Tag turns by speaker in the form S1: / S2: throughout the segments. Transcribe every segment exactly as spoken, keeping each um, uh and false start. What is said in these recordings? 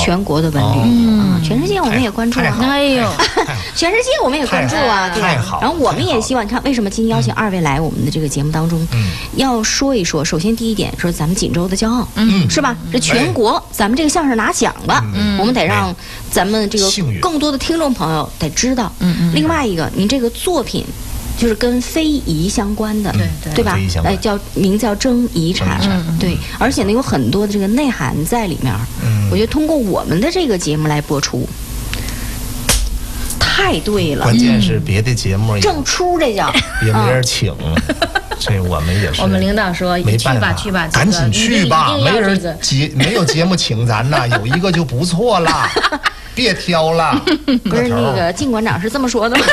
S1: 全国的文旅，嗯，全世界我们也关注啊，
S2: 哎呦，
S1: 全世界我们也关注啊，对。
S3: 太好。
S1: 然后我们也希望，你看为什么今天邀请二位来我们的这个节目当中，
S3: 嗯，
S1: 要说一说。首先第一点，说咱们锦州的骄傲，
S3: 嗯，
S1: 是吧？这全国咱们这个相声拿奖了，嗯，我们得让咱们这个更多的听众朋友得知道。嗯嗯。另外一个，您这个作品。就是跟非遗相关的，
S2: 对
S1: 对对吧？哎，叫名叫争遗产，对，而且呢有很多的这个内涵在里面。嗯，我觉得通过我们的这个节目来播出，太对了。
S3: 关键是别的节目
S1: 正出这叫
S3: 也没人请，这我们也是。
S2: 我们领导说
S3: 没办
S2: 法，去吧，
S3: 赶紧去吧，没人节没有节目请咱呐，有一个就不错了，别挑了。
S1: 不是那个靳馆长是这么说的吗？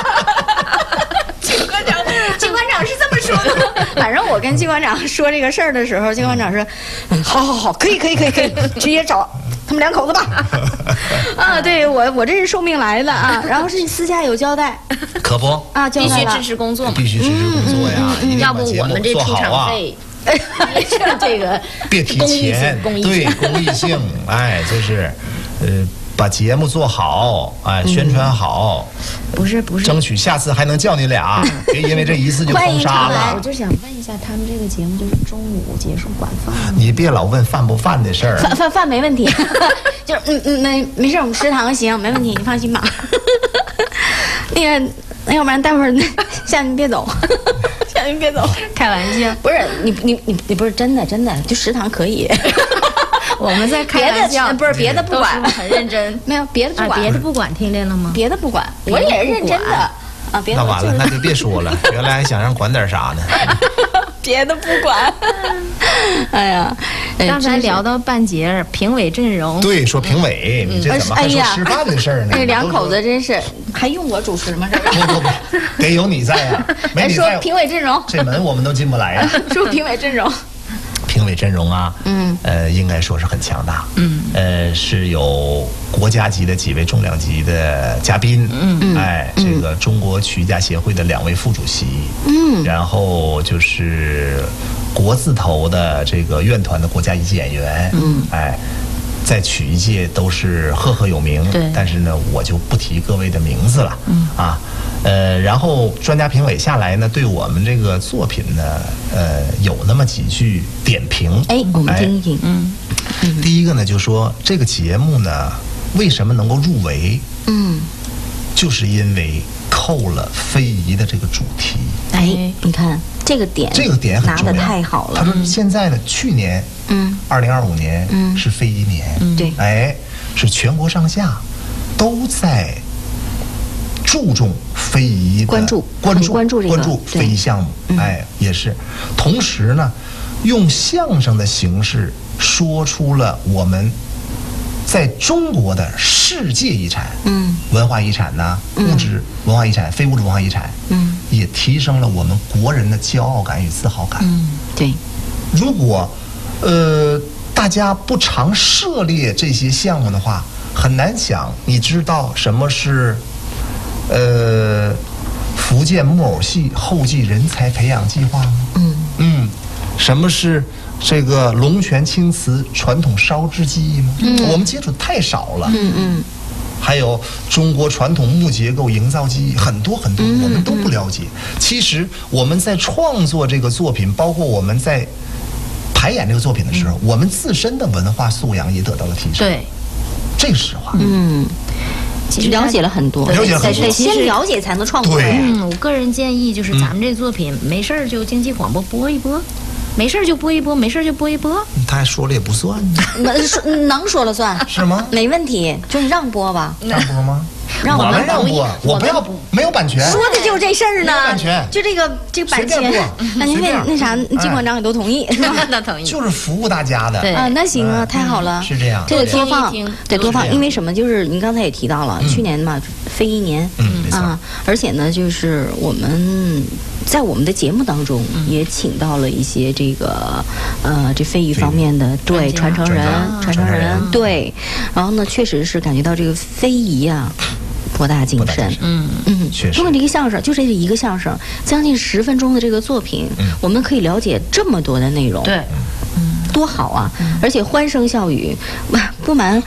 S1: 靳馆长是这么说的，反正我跟靳馆长说这个事儿的时候，靳馆长说：“嗯，好好好，可以可以可以可以，直接找他们两口子吧。”啊，对我我这是受命来的啊，然后是私下有交代，
S3: 可不
S1: 啊，
S2: 必须支持工作，
S3: 必须支持工作呀，
S2: 要不我们这出场费，这个
S3: 别提钱，对公益性，哎，就是呃。把节目做好，哎，宣传好，
S1: 不是不是，
S3: 争取下次还能叫你俩，别因为这一次就封杀了。
S2: 我就想问一下，他们这个节目就是中午结束管饭吗？
S3: 你别老问饭不饭的事儿。
S1: 饭饭饭没问题，就是嗯嗯没没事，我们食堂行，没问题，你放心吧。那个，那要不然待会儿下您别走，下您别走，
S2: 开玩笑，
S1: 不是你你你你不是真的真的，就食堂可以。
S2: 我们在开玩笑，
S1: 不是别的不管，
S2: 很认真。
S1: 没有别的不管，
S2: 别的不管，听见了吗？
S1: 别的不管，我也认真的啊。别的
S3: 那完了，那就别说了。原来还想让管点啥呢？
S1: 别的不管。哎呀，
S2: 刚才聊到半截，评委阵容。
S3: 对，说评委，你这怎么还说吃饭的事儿呢？
S1: 这两口子真是，还用我主持吗？这
S3: 不不不，得有你在呀。没你在，
S1: 说评委阵容，
S3: 这门我们都进不来呀。
S1: 说评委阵容。
S3: 评委阵容啊，嗯，呃，应该说是很强大，嗯，呃，是有国家级的几位重量级的嘉宾，嗯，哎，这个中国曲艺家协会的两位副主席，嗯，然后就是国字头的这个院团的国家一级演员，嗯，哎，在曲艺界都是赫赫有名，
S2: 对，
S3: 但是呢，我就不提各位的名字了，嗯，啊。呃，然后专家评委下来呢，对我们这个作品呢，呃，有那么几句点评。
S1: 哎，我们听一听。嗯，
S3: 第一个呢，就说这个节目呢，为什么能够入围？嗯，就是因为扣了非遗的这个主题。
S1: 哎，你看这个点，
S3: 这个点很重要，
S1: 拿得太好了。
S3: 他说现在呢，去年，嗯，二零二五年，嗯，是非遗年，
S1: 对，
S3: 哎，是全国上下都在。注重非遗的
S1: 关注
S3: 关注
S1: 关注这个
S3: 关注非遗项目，哎，也是。同时呢，用相声的形式说出了我们在中国的世界遗产，嗯，文化遗产呐，物质文化遗产、非物质文化遗产，嗯，也提升了我们国人的骄傲感与自豪感。
S1: 嗯，对。
S3: 如果呃大家不常涉猎这些项目的话，很难想，你知道什么是？呃，福建木偶戏后继人才培养计划吗？嗯嗯，什么是这个龙泉青瓷传统烧制技艺吗？嗯，我们接触太少了。嗯嗯，还有中国传统木结构营造技艺，很多很多我们都不了解。其实我们在创作这个作品，包括我们在排演这个作品的时候，我们自身的文化素养也得到了提升。
S2: 对，
S3: 这个实话。
S1: 嗯。了解了很多，
S3: 了解了很多，
S1: 得先了解才能创作。
S2: 嗯，我个人建议就是咱们这作品没事儿就经济广播播一播，没事儿就播一播，没事儿就播一播。
S3: 他还说了也不算呢，
S1: 能说能说了算
S3: 是吗？
S1: 没问题，就是让播吧。
S3: 让播吗？
S1: 让
S3: 我们让播，我不要没有版权。
S1: 说的就是这事儿呢，
S3: 版权
S1: 就这个这个版权。那您那那啥，靳馆长也都同意是吧？
S2: 那同意。
S3: 就是服务大家的。
S1: 啊，那行啊，太好了。
S3: 是这样。
S1: 这个多放，得多放，因为什么？就是您刚才也提到了，去年嘛，非遗年，啊，而且呢，就是我们在我们的节目当中也请到了一些这个呃这非遗方面的对传承人、传承人对，然后呢，确实是感觉到这个非遗啊。博大精深，嗯嗯，确实。通过这个相声，就这一个相声，将近十分钟的这个作品，嗯、我们可以了解这么多的内容，
S2: 对，
S1: 嗯，多好啊！嗯、而且欢声笑语，不瞒